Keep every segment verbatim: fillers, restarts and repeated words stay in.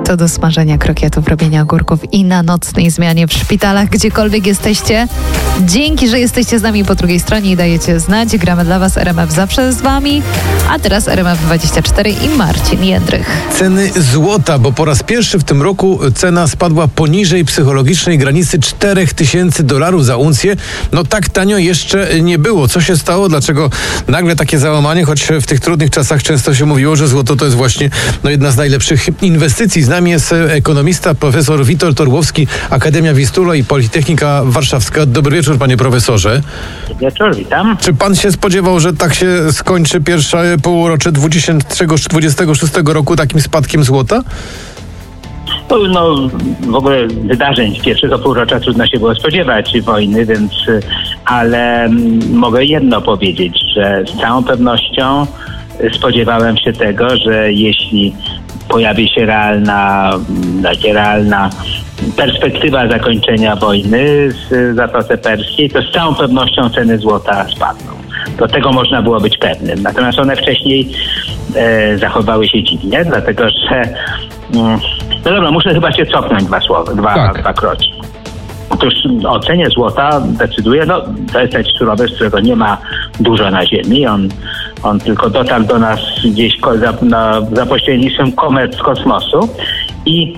To do smażenia krokietów, robienia ogórków i na nocnej zmianie w szpitalach, gdziekolwiek jesteście. Dzięki, że jesteście z nami po drugiej stronie i dajecie znać. Gramy dla Was, R M F zawsze z Wami. A teraz R M F dwadzieścia cztery i Marcin Jędrych. Ceny złota, bo po raz pierwszy w tym roku cena spadła poniżej psychologicznej granicy cztery tysiące dolarów za uncję. No tak tanio jeszcze nie było. Co się stało? Dlaczego nagle takie załamanie? Choć w tych trudnych czasach często się mówiło, że złoto to jest właśnie no, jedna z najlepszych inwestycji. Z nami jest ekonomista, profesor Witold Orłowski, Akademia Wistula i Politechnika Warszawska. Dobry wieczór, panie profesorze. Dobry wieczór, witam. Czy pan się spodziewał, że tak się skończy pierwsze półrocze dwa tysiące dwudziestego szóstego roku takim spadkiem złota? No, w ogóle wydarzeń z pierwszego półrocza trudno się było spodziewać wojny, więc, ale mogę jedno powiedzieć, że z całą pewnością spodziewałem się tego, że jeśli pojawi się realna, takie realna perspektywa zakończenia wojny w Zatoce Perskiej, to z całą pewnością ceny złota spadną. Do tego można było być pewnym. Natomiast one wcześniej e, zachowały się dziwnie, dlatego że mm, no dobra, muszę chyba się cofnąć dwa słowa, dwa, tak. dwa kroki. Otóż o cenie złota decyduje, no to jest taki surowiec, którego nie ma dużo na ziemi. On, on tylko dotarł do nas gdzieś za, na, za pośrednictwem komet z kosmosu i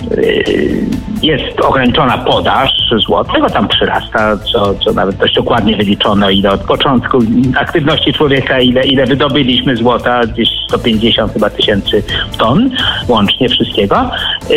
jest ograniczona podaż złota, tego tam przyrasta, co, co nawet dość dokładnie wyliczono, ile od początku aktywności człowieka, ile, ile wydobyliśmy złota, gdzieś sto pięćdziesiąt chyba tysięcy ton łącznie wszystkiego.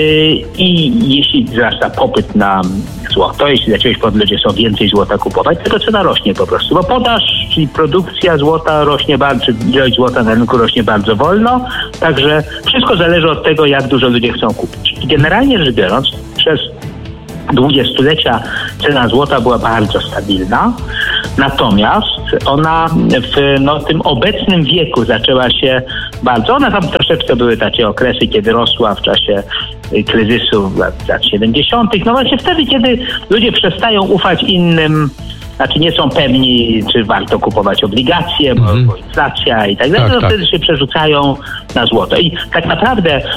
I jeśli wzrasta popyt na złoto, jeśli jakiegoś powodu ludzie chcą więcej złota kupować, to cena rośnie po prostu, bo podaż, czyli produkcja złota rośnie bardzo, czy ilość złota na rynku rośnie bardzo wolno, także wszystko zależy od tego, jak dużo ludzie chcą kupić. Generalnie rzecz biorąc, przez długie stulecia cena złota była bardzo stabilna, natomiast ona w no, tym obecnym wieku zaczęła się bardzo, ona tam troszeczkę były takie okresy, kiedy rosła w czasie kryzysu lat, lat siedemdziesiątych. No właśnie wtedy, kiedy ludzie przestają ufać innym, znaczy nie są pewni, czy warto kupować obligacje, bo, mm. bo inflacja i tak dalej, tak, no tak. Wtedy się przerzucają na złoto. I tak naprawdę e,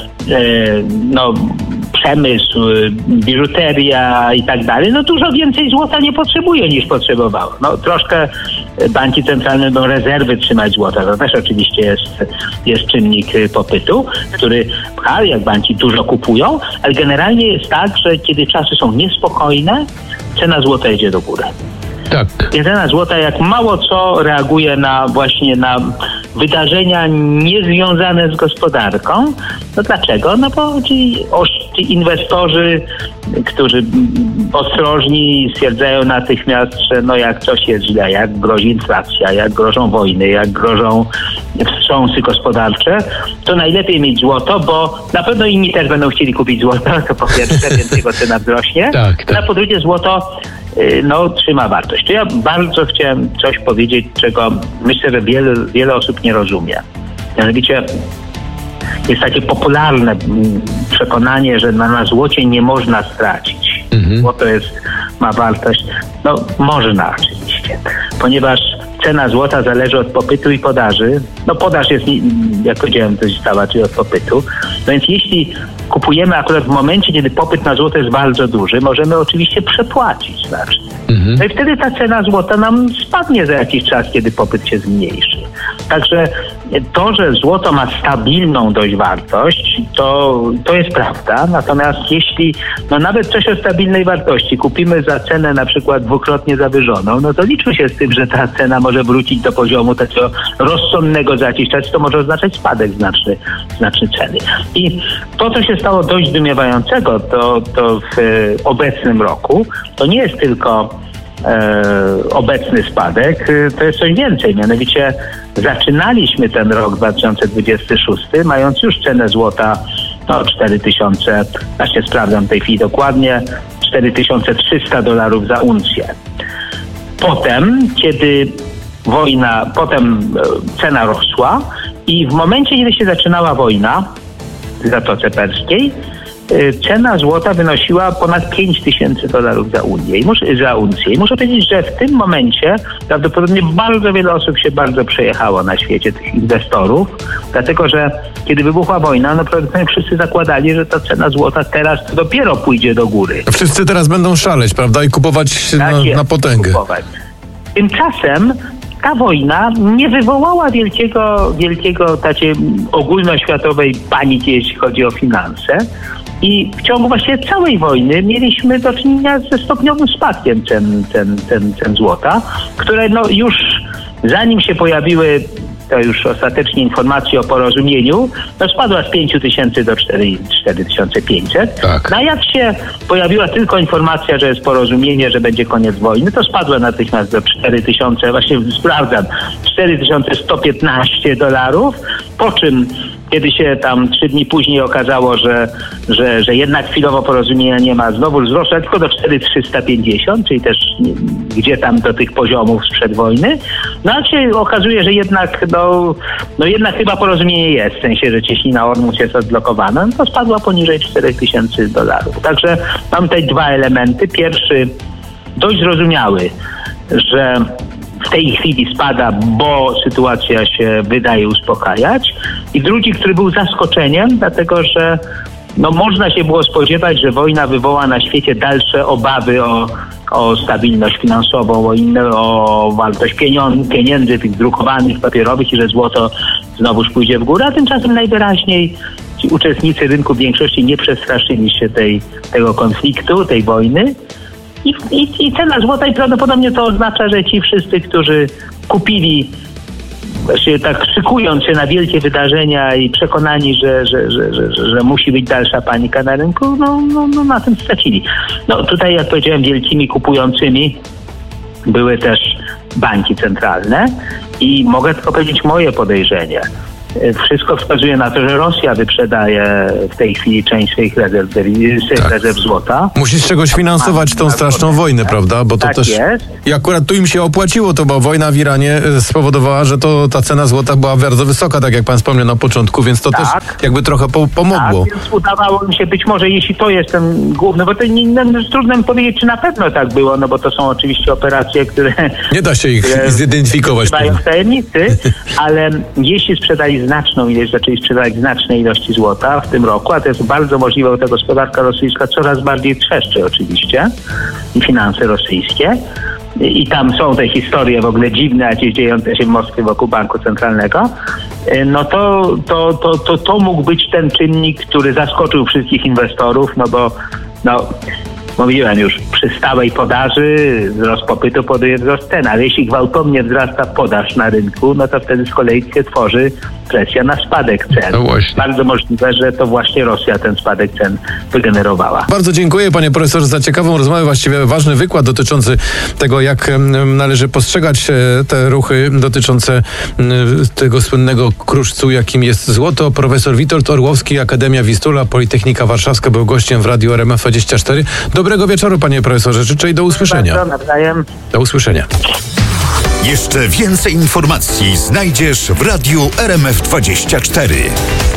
no, przemysł, biżuteria i tak dalej, no dużo więcej złota nie potrzebuje niż potrzebowało. No troszkę banki centralne będą rezerwy trzymać złota. To też oczywiście jest, jest czynnik popytu, który pcha, jak banki dużo kupują, ale generalnie jest tak, że kiedy czasy są niespokojne, cena złota idzie do góry. Tak. Cena złota jak mało co reaguje na właśnie na wydarzenia niezwiązane z gospodarką. No dlaczego? No bo ci, ci inwestorzy, którzy ostrożni stwierdzają natychmiast, że no jak coś jest źle, jak grozi inflacja, jak grożą wojny, jak grożą wstrząsy gospodarcze, to najlepiej mieć złoto, bo na pewno inni też będą chcieli kupić złoto, to po pierwsze, więc jego cena wzrośnie, tak, tak. A po drugie złoto no, trzyma wartość. To ja bardzo chciałem coś powiedzieć, czego myślę, że wiele, wiele osób nie rozumie. Mianowicie jest takie popularne przekonanie, że na, na złocie nie można stracić. Mhm. Złoto jest, ma wartość. No, można oczywiście, ponieważ cena złota zależy od popytu i podaży. No podaż jest, jak powiedziałem, dość stała, czyli od popytu. No więc jeśli kupujemy akurat w momencie, kiedy popyt na złoto jest bardzo duży, możemy oczywiście przepłacić znacznie. Mhm. No i wtedy ta cena złota nam spadnie za jakiś czas, kiedy popyt się zmniejszy. Także to, że złoto ma stabilną dość wartość, to, to jest prawda. Natomiast jeśli no nawet coś o stabilnej wartości kupimy za cenę na przykład dwukrotnie zawyżoną, no to liczmy się z tym, że ta cena może wrócić do poziomu takiego rozsądnego za jakiś czas, to może oznaczać spadek znaczny, znaczny ceny. I to, co się stało dość zdumiewającego, to, to w obecnym roku, to nie jest tylko e, obecny spadek, to jest coś więcej. Mianowicie zaczynaliśmy ten rok dwa tysiące dwudziesty szósty, mając już cenę złota no cztery tysiące, właśnie sprawdzam w tej chwili dokładnie, cztery tysiące trzysta dolarów za uncję. Potem, kiedy wojna, potem cena rosła i w momencie, kiedy się zaczynała wojna w Zatoce Perskiej, cena złota wynosiła ponad pięć tysięcy dolarów za unię, i muszę, za uncję. I muszę powiedzieć, że w tym momencie prawdopodobnie bardzo wiele osób się bardzo przejechało na świecie, tych inwestorów, dlatego że kiedy wybuchła wojna, no prawdopodobnie wszyscy zakładali, że ta cena złota teraz to dopiero pójdzie do góry. Wszyscy teraz będą szaleć, prawda? I kupować Tak na, jest, na potęgę. Kupować. Tymczasem ta wojna nie wywołała wielkiego, wielkiego takiej ogólnoświatowej paniki, jeśli chodzi o finanse. I w ciągu właściwie całej wojny mieliśmy do czynienia ze stopniowym spadkiem cen, cen, cen, cen złota, które no już zanim się pojawiły to już ostatecznie informacje o porozumieniu, no spadła z pięć tysięcy do cztery tysiące pięćset. Tak. No a jak się pojawiła tylko informacja, że jest porozumienie, że będzie koniec wojny, to spadła natychmiast do cztery tysiące, właśnie sprawdzam, cztery tysiące sto piętnaście dolarów, po czym kiedy się tam trzy dni później okazało, że, że, że jednak chwilowo porozumienia nie ma, znowu wzrosła tylko do cztery tysiące trzysta pięćdziesiąt, czyli też nie, gdzie tam do tych poziomów sprzed wojny. No a się okazuje, że jednak, no, no jednak chyba porozumienie jest, w sensie, że cieśnina Ormus jest odblokowana, no to spadła poniżej cztery tysiące dolarów. Także mam tutaj dwa elementy. Pierwszy, dość zrozumiały, że w tej chwili spada, bo sytuacja się wydaje uspokajać. I drugi, który był zaskoczeniem, dlatego że no, można się było spodziewać, że wojna wywoła na świecie dalsze obawy o, o stabilność finansową, o inne, o wartość pieniądze, pieniędzy tych drukowanych, papierowych i że złoto znowuż pójdzie w górę, a tymczasem najwyraźniej ci uczestnicy rynku w większości nie przestraszyli się tej, tego konfliktu, tej wojny. I, i, I cena złota i prawdopodobnie to oznacza, że ci wszyscy, którzy kupili, właśnie tak szykując się na wielkie wydarzenia i przekonani, że, że, że, że, że, że musi być dalsza panika na rynku, no, no, no na tym stracili. No tutaj, jak powiedziałem, wielkimi kupującymi były też banki centralne i mogę tylko powiedzieć moje podejrzenie. Wszystko wskazuje na to, że Rosja wyprzedaje w tej chwili część swoich rezerw, swoich tak. rezerw złota. Musi z czegoś finansować tą straszną wojnę, prawda? Bo to tak też jest. I akurat tu im się opłaciło to, bo wojna w Iranie spowodowała, że to ta cena złota była bardzo wysoka, tak jak pan wspomniał na początku, więc to tak. też jakby trochę po, pomogło. Tak, więc udawało mi się być może, jeśli to jest ten główny, bo to nie, no, trudno mi powiedzieć, czy na pewno tak było, no bo to są oczywiście operacje, które nie da się ich zidentyfikować. Trwają w tajemnicy, ale jeśli sprzedali znaczną ilość, zaczęli sprzedawać znaczne ilości złota w tym roku, a to jest bardzo możliwe, bo ta gospodarka rosyjska coraz bardziej trzeszczy oczywiście i finanse rosyjskie. I tam są te historie w ogóle dziwne, jakieś dziejące się w Moskwie wokół Banku Centralnego, no to, to, to, to, to mógł być ten czynnik, który zaskoczył wszystkich inwestorów, no bo no, mówiłem już, przy stałej podaży wzrost popytu powoduje wzrost cen, ale jeśli gwałtownie wzrasta podaż na rynku, no to wtedy z kolei się tworzy presja na spadek cen. No właśnie. Bardzo możliwe, że to właśnie Rosja ten spadek cen wygenerowała. Bardzo dziękuję, panie profesorze, za ciekawą rozmowę, właściwie ważny wykład dotyczący tego, jak należy postrzegać te ruchy dotyczące tego słynnego kruszcu, jakim jest złoto. Profesor Witold Orłowski, Akademia Wistula, Politechnika Warszawska, był gościem w Radiu R M F dwadzieścia cztery. Dobrego wieczoru, panie profesorze, życzę i do usłyszenia. Bardzo nawzajem. Do usłyszenia. Jeszcze więcej informacji znajdziesz w Radiu R M F dwadzieścia cztery.